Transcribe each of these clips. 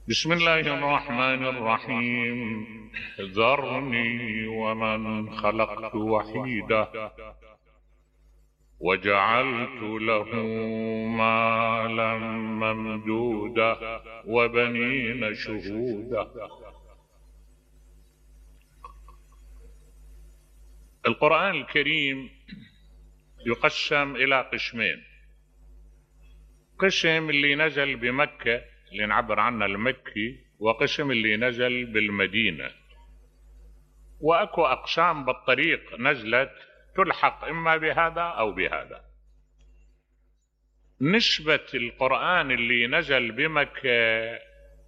بسم الله الرحمن الرحيم. ذرني ومن خلقت وحيدا وجعلت له مالا ممدودا وبنين شهودا. القرآن الكريم يقسم إلى قسمين: قسم اللي نزل بمكة اللي نعبر عنه المكي، وقسم اللي نزل بالمدينة. وأكو أقسام بالطريق نزلت تلحق إما بهذا أو بهذا. نسبة القرآن اللي نزل بمكة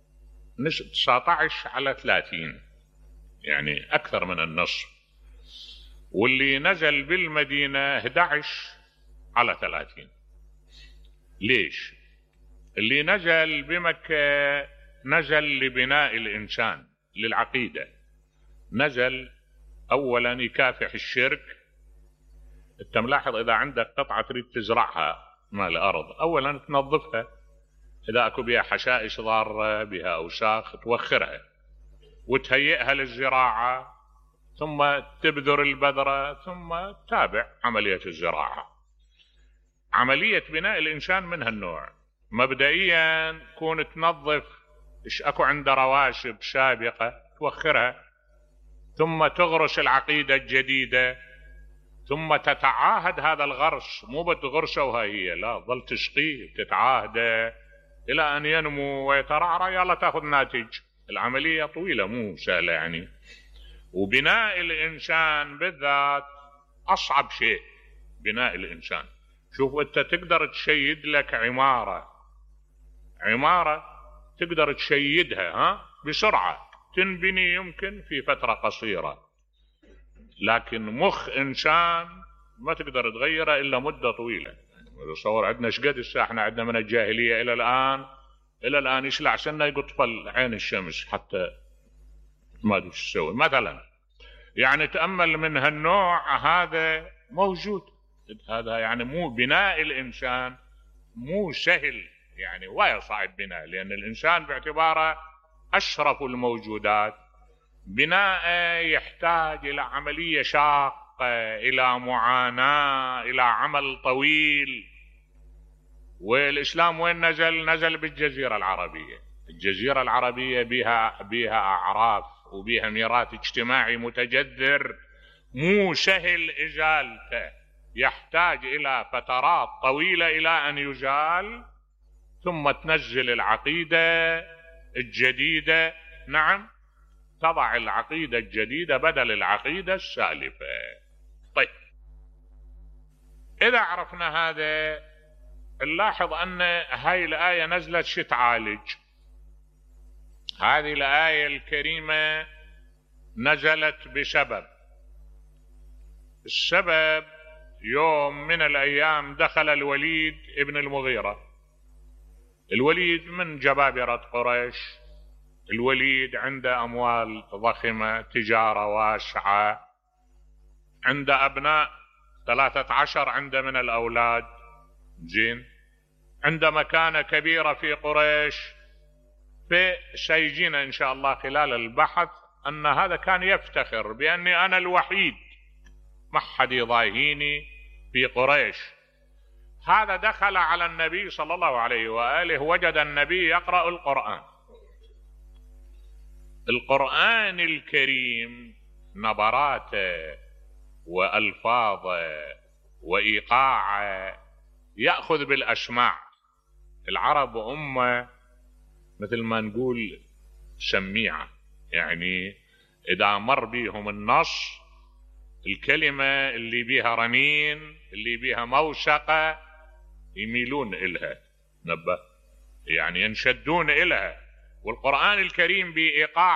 19/30، يعني أكثر من النصف، واللي نزل بالمدينة 11/30. ليش؟ اللي نزل بمكة نزل لبناء الإنسان، للعقيدة. نزل أولا يكافح الشرك. انت ملاحظ إذا عندك قطعة تريد تزرعها مال الأرض، أولا تنظفها، إذا أكو بها حشائش ضارة بها أوساخ توخرها وتهيئها للزراعة، ثم تبذر البذرة، ثم تتابع عملية الزراعة. عملية بناء الإنسان من هالنوع. مبدئيا كون تنظف ايش اكو عنده رواسب سابقة توخرها، ثم تغرس العقيدة الجديدة، ثم تتعاهد هذا الغرس. مو بتغرسه وهي لا، ظل تسقيه تتعاهده الى ان ينمو ويترعرع، يلا تاخذ ناتج. العملية طويلة مو سهلة يعني. وبناء الإنسان بالذات أصعب شيء. بناء الإنسان، شوف أنت تقدر تشيد لك عمارة تقدر تشيدها بسرعة، تنبني يمكن في فترة قصيرة، لكن مخ إنسان ما تقدر تغيره إلا مدة طويلة. تصور عندنا شقد الساعة، احنا عندنا من الجاهلية إلى الآن يشلع سنة يطفل عين الشمس حتى ما أدري شو تسوي مثلا. يعني تأمل من هالنوع هذا موجود. هذا يعني مو بناء الإنسان مو سهل، يعني ولا صعب بناء، لأن الإنسان باعتباره أشرف الموجودات. بناء يحتاج إلى عملية شاقة، إلى معاناة، إلى عمل طويل. والإسلام وين نزل؟ نزل بالجزيرة العربية. الجزيرة العربية بها أعراف وبها ميراث اجتماعي متجذر، مو سهل إزالته، يحتاج إلى فترات طويلة إلى أن يزال، ثم تنزل العقيدة الجديدة. نعم، تضع العقيدة الجديدة بدل العقيدة السالفة. طيب، إذا عرفنا هذا نلاحظ أن هاي الآية نزلت شو تعالج. هذه الآية الكريمة نزلت بسبب. السبب يوم من الأيام دخل الوليد ابن المغيرة. الوليد من جبابرة قريش. الوليد عنده أموال ضخمة، تجارة واسعة، عنده أبناء 13 عنده من الأولاد، زين، عنده مكانة كبيرة في قريش. فسيجينا إن شاء الله خلال البحث أن هذا كان يفتخر بأني أنا الوحيد، ما حد يضاهيني في قريش. هذا دخل على النبي صلى الله عليه وآله، وجد النبي يقرأ القرآن الكريم، نبراته وألفاظه وإيقاعه يأخذ بالأسماع. العرب أمة مثل ما نقول سميعة، يعني إذا مر بيهم النص، الكلمة اللي بيها رنين، اللي بيها موسقة، يميلون إلها، نبه، يعني ينشدون إلها. والقرآن الكريم بإيقاع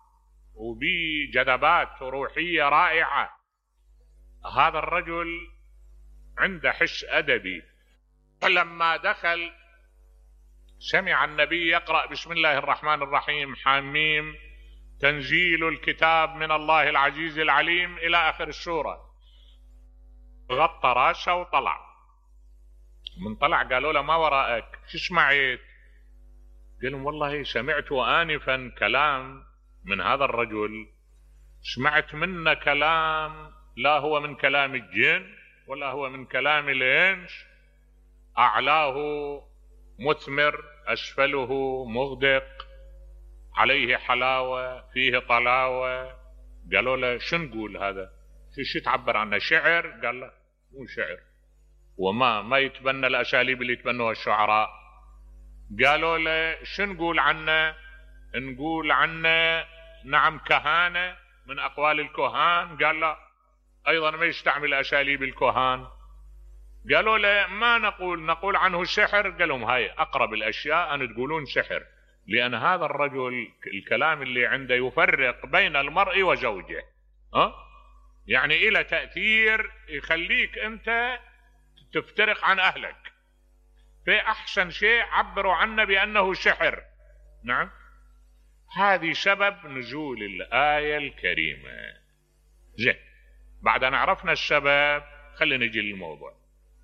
وبجذبات روحية رائعة. هذا الرجل عنده حس أدبي. فلما دخل سمع النبي يقرأ بسم الله الرحمن الرحيم حميم تنزيل الكتاب من الله العزيز العليم إلى آخر السورة. غطى راسه وطلع. من طلع قالوا له ما وراءك، شو سمعت؟ قال لهم والله سمعت آنفا كلام من هذا الرجل، سمعت منه كلام لا هو من كلام الجن ولا هو من كلام الإنس، أعلاه مثمر أسفله مغدق، عليه حلاوة فيه طلاوة. قالوا له شو نقول هذا؟ شو تعبر عنه؟ شعر؟ قال له مو شعر، وما يتبنى الأساليب اللي يتبنوها الشعراء. قالوا له شو نقول عنه؟ نقول عنه نعم كهانة، من أقوال الكهان. قال لا، أيضا ما يستعمل أساليب الكهان. قالوا له ما نقول عنه سحر. قال لهم هاي أقرب الأشياء أن تقولون سحر، لأن هذا الرجل الكلام اللي عنده يفرق بين المرء وزوجه، يعني إلى تأثير يخليك أنت تفترق عن أهلك. فأحسن شيء عبروا عنه بأنه سحر. نعم، هذه سبب نزول الآية الكريمة. زين، بعد أن عرفنا السبب خلينا نجي للموضوع.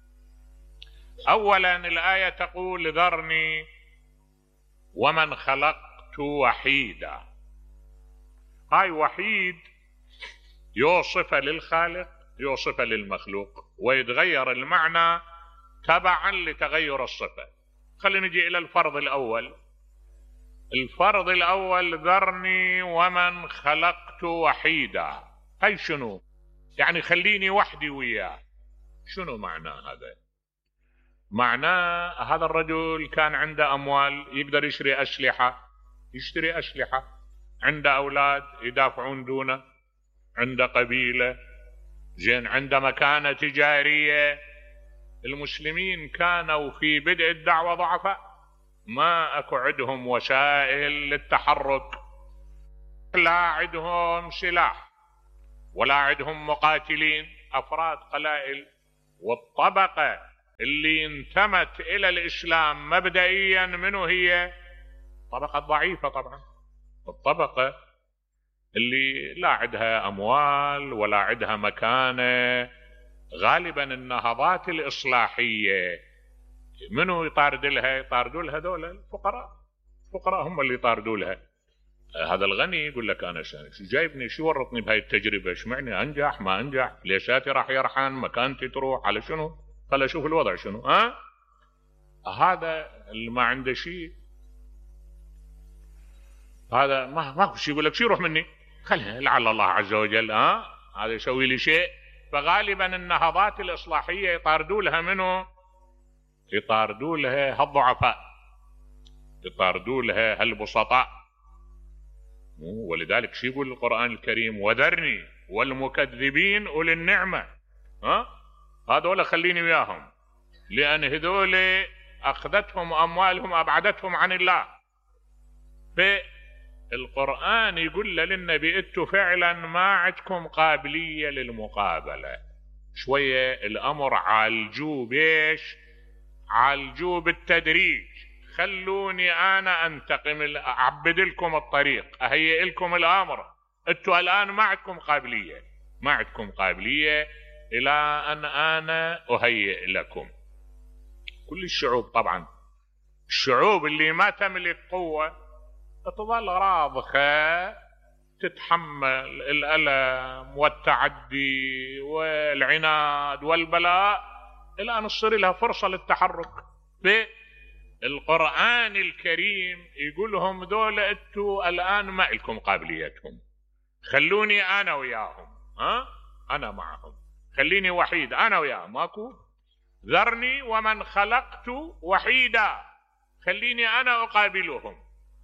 أولا الآية تقول ذرني ومن خلقت وحيدا. هاي وحيد يوصف للخالق يوصف للمخلوق، ويتغير المعنى تبعا لتغير الصفة. خلينا نجي إلى الفرض الأول. الفرض الأول ذرني ومن خلقت وحيدا. هاي شنو؟ يعني خليني وحدي وياه. شنو معنى هذا؟ معناه هذا الرجل كان عنده أموال يقدر يشتري أسلحة، عنده أولاد يدافعون دونه، عنده قبيلة، زين، عنده مكانة تجارية. المسلمين كانوا في بدء الدعوة ضعفاء، ما أكو عندهم وسائل للتحرك، لا عندهم سلاح ولا عندهم مقاتلين، أفراد قلائل. والطبقة اللي انتمت إلى الإسلام مبدئيا منه هي طبقة ضعيفة طبعا، الطبقة اللي لا عندها أموال ولا عندها مكانة. غالبا النهضات الإصلاحية منو يطاردوا لها دول الفقراء هم اللي يطاردوا لها. هذا الغني يقول لك أنا شو جايبني، شو ورطني بهاي التجربة، ايش معني أنجح ما أنجح، ليشاتي راح يرحن، مكانتي تروح، على شنو؟ خل أشوف الوضع شنو. هذا اللي ما عنده شيء، هذا ما شيء، يقول لك شو يروح مني، خليها لعل الله عز وجل هذا يسوي لي شيء. فغالبا النهضات الإصلاحية يطاردوا لها منه، يطاردوا لها هالضعفاء، يطاردوا لها هالبسطاء. ولذلك شو يقول القرآن الكريم؟ وذرني والمكذبين أولي النعمة. هذول خليني وياهم، لأن هذول أخذتهم أموالهم أبعدتهم عن الله. فالقرآن يقول للنبي أنتوا فعلا ما عندكم قابلية للمقابلة، شوية الأمر عالجوه بيش، عالجوه بالتدريج، خلوني أنا أنتقم، أعبد لكم الطريق، أهيئ لكم الأمر. أنتوا الآن ما عندكم قابلية إلى أن أنا أهيئ لكم. كل الشعوب طبعا، الشعوب اللي ما تملك قوة تظل راضخة، تتحمل الألم والتعدي والعناد والبلاء إلى أن تصير لها فرصة للتحرك. القرآن الكريم يقول لهم دول أنتوا الآن ما لكم قابليتهم، خلوني أنا وياهم، أنا معهم، خليني وحيد أنا وياهم، ماكو ذرني ومن خلقت وحيدا، خليني أنا أقابلهم.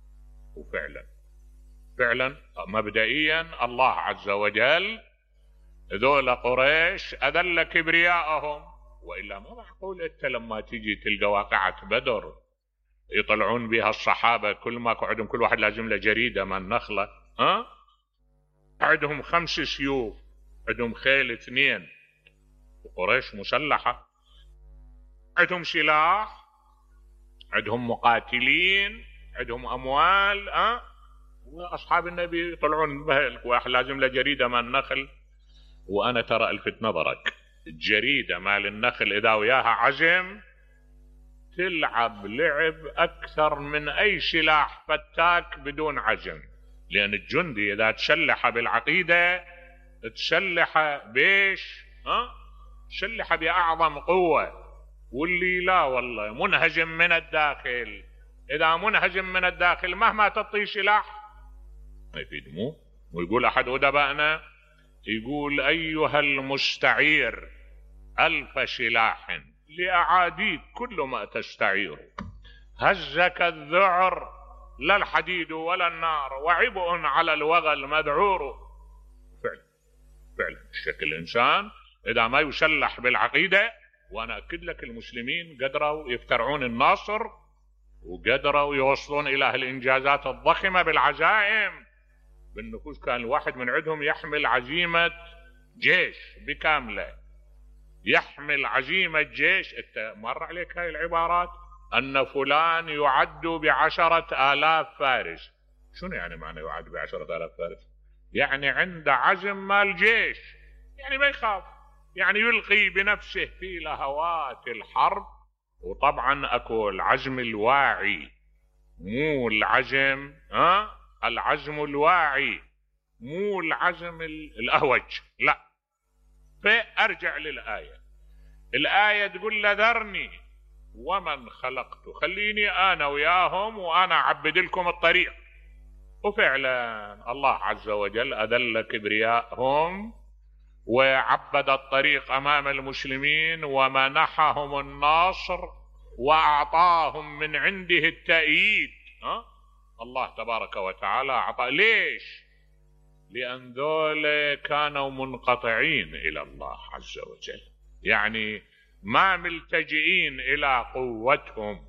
وفعلا مبدئيا الله عز وجل ذول قريش أذل كبرياءهم، وإلا ما معقول أنت لما تيجي تلقى واقعة بدر يطلعون بها الصحابة كل ما قعدهم كل واحد لازم له جريدة من نخلة، عندهم 5 سيوف، عندهم خيل 2، وقريش مسلحة، عندهم سلاح، عندهم مقاتلين، عندهم أموال. وأصحاب النبي يطلعون بها واحد لازم له جريدة مال النخل. وأنا ترى ألفت نظرك، الجريدة مال النخل إذا وياها عزم تلعب لعب أكثر من أي سلاح فتاك بدون عزم. لأن الجندي إذا تسلح بالعقيدة تسلح بيش، تسلح بأعظم قوة. واللي لا والله منهزم من الداخل، إذا منهزم من الداخل مهما تعطيه سلاح ما يفيد. ويقول أحد أدبائنا، يقول أيها المستعير ألف سلاح لأعاديك كل ما تستعير، هزك الذعر لا الحديد ولا النار، وعبء على الوغى المذعور. فعلا الشكل الإنسان إذا ما يسلح بالعقيدة. وأنا أكد لك المسلمين قدروا يفترعون الناصر، وقدروا يوصلون إلى الإنجازات الضخمة بالعزائم بالنفوس. كان الواحد من عندهم يحمل عزيمة جيش بكاملة، يحمل عزيمة جيش. انت مر عليك هاي العبارات أن فلان يعد ب10,000 فارس. شنو يعني معنى يعد ب10,000 فارس؟ يعني عنده عزم مال جيش، يعني ما يخاف، يعني يلقي بنفسه في لهوات الحرب. وطبعا اكو العزم الواعي، مو العزم العزم الواعي، مو العزم الأهوج، لا. فأرجع للآية. الآية تقول لذرني ومن خلقت، خليني أنا وياهم وأنا أعبد لكم الطريق. وفعلا الله عز وجل أذل كبرياءهم وعبد الطريق أمام المسلمين ومنحهم النصر وأعطاهم من عنده التأييد. الله تبارك وتعالى أعطى. ليش؟ لأن ذولا كانوا منقطعين إلى الله عز وجل، يعني ما ملتجئين إلى قوتهم.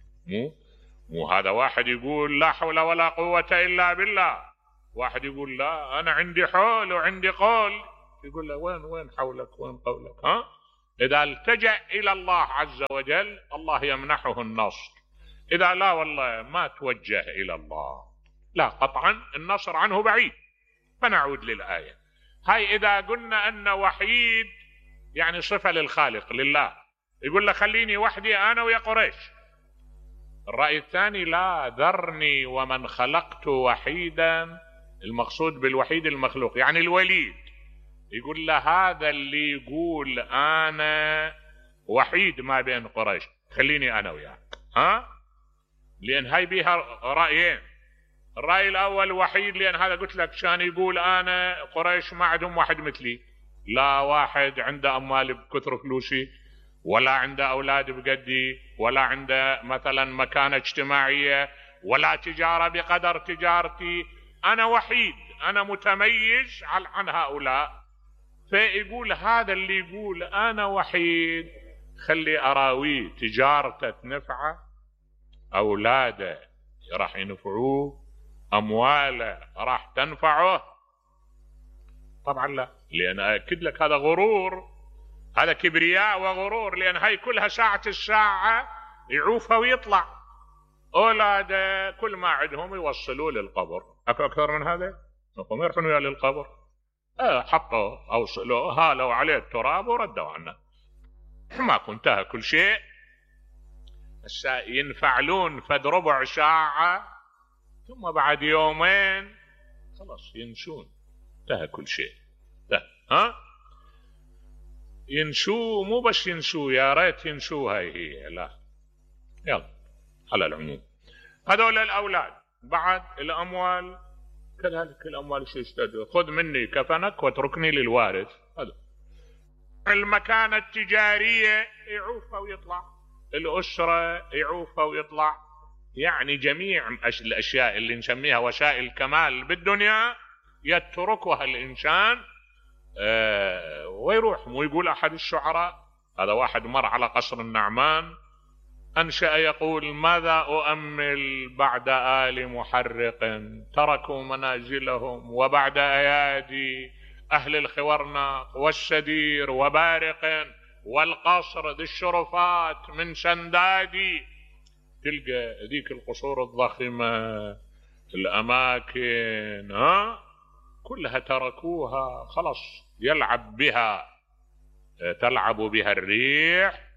مو هذا واحد يقول لا حول ولا قوة إلا بالله، واحد يقول لا أنا عندي حول وعندي قول، يقول له وين حولك وين قولك؟ إذا التجأ إلى الله عز وجل الله يمنحه النصر. إذا لا والله ما توجه إلى الله، لا قطعا النصر عنه بعيد. فنعود للآية هاي. إذا قلنا أن وحيد يعني صفة للخالق لله، يقول له خليني وحدي أنا ويا قريش. الرأي الثاني لا، ذرني ومن خلقت وحيدا، المقصود بالوحيد المخلوق يعني الوليد. يقول له هذا اللي يقول أنا وحيد ما بين قريش خليني أنا وياك. لأن هاي بيها رأيين. الرأي الأول وحيد لأن هذا قلت لك شان يقول أنا قريش ما عندهم واحد مثلي، لا واحد عنده أموال بكثر فلوسي، ولا عنده أولاد بقدي، ولا عنده مثلا مكانة اجتماعية، ولا تجارة بقدر تجارتي. أنا وحيد، أنا متميز عن هؤلاء. فيقول هذا اللي يقول أنا وحيد خلي أراويه تجارته تنفعه، أولاده راح ينفعوه، أمواله راح تنفعه. طبعا لا، لأن أكد لك هذا غرور، هذا كبرياء وغرور. لأن هاي كلها ساعة الساعة يعوفها ويطلع. أولاده كل ما عندهم يوصلوا للقبر. أكثر من هذا نقوم يروحون ويا للقبر، حطوا أوصلوا هالوا عليه التراب وردوا عنه. ما كنتها كل شيء. ينفعلون فد ربع ساعة ثم بعد يومين خلاص ينسون، انتهى كل شيء. ينسوا، مو بس ينسوا، يا ريت ينسوا هي لا. يلا على العموم هذول الأولاد. بعد الأموال كذلك، الأموال شو يستدعوا؟ خذ مني كفنك واتركني للوارث. هذا المكانة التجارية يعوفها ويطلع، الأسرة يعوفها ويطلع. يعني جميع الأشياء اللي نسميها وسائل الكمال بالدنيا يتركها الإنسان ويروح. ويقول أحد الشعراء، هذا واحد مر على قصر النعمان، أنشأ يقول ماذا أؤمل بعد آل محرق تركوا منازلهم، وبعد أيادي أهل الخورناق والسدير وبارق، والقصر ذي الشرفات من سندادي. تلقى ذيك القصور الضخمة، الأماكن كلها تركوها خلاص. يلعب بها، تلعب بها الريح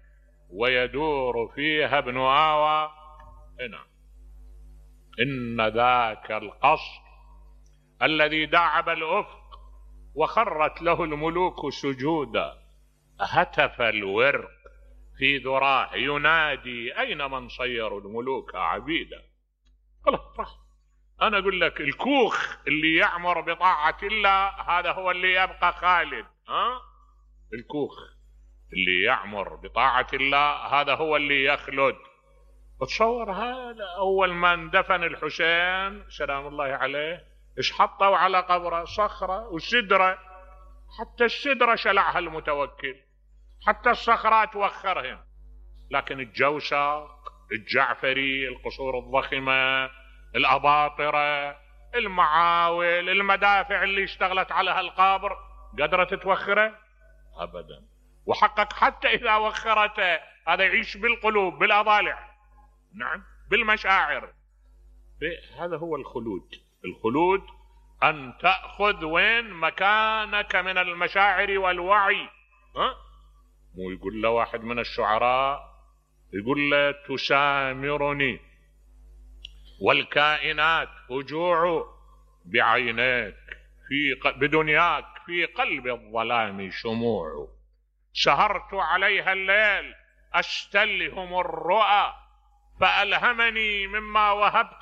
ويدور فيها ابن آوى. هنا إن ذاك القصر الذي داعب الأفق وخرت له الملوك سجودا، هتف الورق في ذراه ينادي أين من صيروا الملوك عبيدا. خلاص راح. أنا أقول لك الكوخ اللي يعمر بطاعة الله هذا هو اللي يبقى خالد. الكوخ اللي يعمر بطاعة الله هذا هو اللي يخلد. تصور هذا أول ما اندفن الحسين سلام الله عليه إيش حطوا على قبره؟ صخرة وسدرة، حتى السدرة شلعها المتوكل، حتى الصخرات وخرهم. لكن الجوسق، الجعفري، القصور الضخمة، الأباطرة، المعاول، المدافع اللي اشتغلت على هالقبر قدرت توخره؟ أبدا. وحقق حتى إذا وخرته هذا يعيش بالقلوب، بالأضالع، نعم، بالمشاعر. هذا هو الخلود. الخلود أن تأخذ وين مكانك من المشاعر والوعي. مو يقول له واحد من الشعراء، يقول له تسامرني والكائنات هجوع بعينيك بدنياك في قلب الظلام شموع، سهرت عليها الليل أستلهم الرؤى فألهمني مما وهبت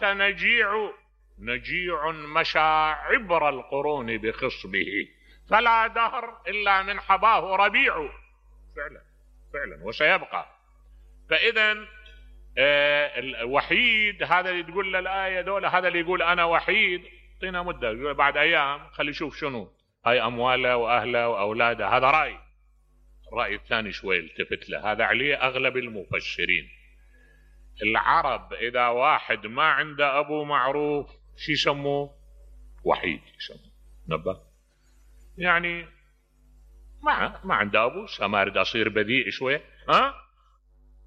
نجيع مشى عبر القرون بخصبه فلا دهر إلا من حباه ربيع. فعلا وسيبقى. فإذا الوحيد هذا اللي تقول له الآية دولة، هذا اللي يقول أنا وحيد، اعطينا مدة بعد أيام خلي يشوف شنو هاي أمواله وأهله وأولاده. هذا الرأي الثاني شوي التفت له، هذا عليه أغلب المفسرين. العرب إذا واحد ما عنده أبو معروف شي يسموه؟ وحيد يسموه. نبه يعني ما عنده أبو، سمارد أصير بذيء شوي.